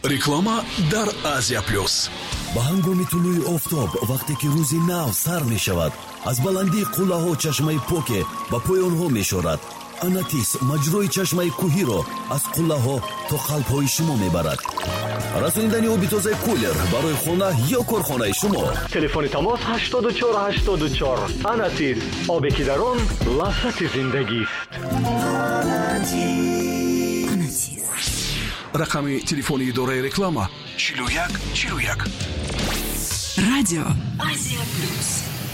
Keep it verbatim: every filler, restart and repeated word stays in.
реклама дар Азия плюс. ба ҳангоми тулӯи офтоб вақте ки рӯзи нав сар мешавад, аз баландии қуллаҳо чашмаи поке ба поёнҳо мешорад. Анатис маҷрои чашмаи кӯҳиро аз қуллаҳо то қалбҳои шумо мебарад. расониндани оби тозаи кулер барои хона ё корхонаи шумо. телефони тамос ҳаштоду чор ҳаштоду чор. Анатис, обе ки дар он лаззати зиндагист. рақами телефони идораи реклама чилу як чилу як. радио Азия плюс.